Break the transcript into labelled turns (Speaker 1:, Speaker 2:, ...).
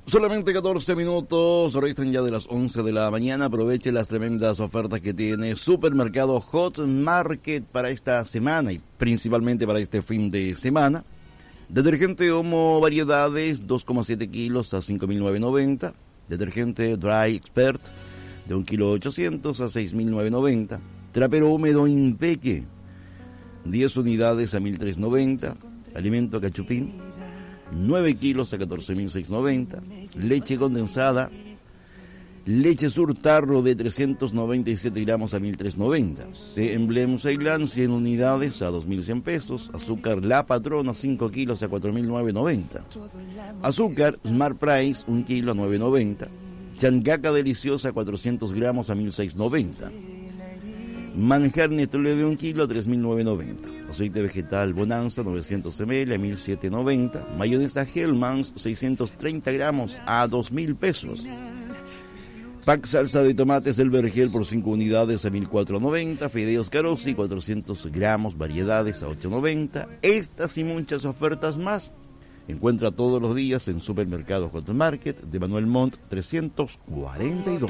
Speaker 1: Solamente 14 minutos, restan ya de las 11 de la mañana. Aproveche las tremendas ofertas que tiene Supermercado Hot Market para esta semana y principalmente para este fin de semana. Detergente Omo Variedades, 2,7 kilos a 5.990. Detergente Dry Expert, de 1,8 kilos a 6.990. Trapero húmedo Impeque, 10 unidades a 1.390. Alimento Cachupín, 9 kilos a 14.690. Leche condensada, leche Surtarro de 397 gramos a 1.390. De Emblem Ceilán, 100 unidades a 2.100 pesos. Azúcar La Patrona, 5 kilos a 4.990. Azúcar Smart Price, 1 kilo a 9.90. Chancaca Deliciosa, 400 gramos a 1.690. Manjar Nestlé de 1 kilo a 3.990. Aceite vegetal Bonanza, 900 ml a 1.790. Mayonesa Hellmann's, 630 gramos a 2.000 pesos. Pack salsa de tomates El Vergel por 5 unidades a 1.490. Fideos Carosi, 400 gramos, variedades a 8.90. Estas y muchas ofertas más encuentra todos los días en Supermercado Hot Market de Manuel Montt 342.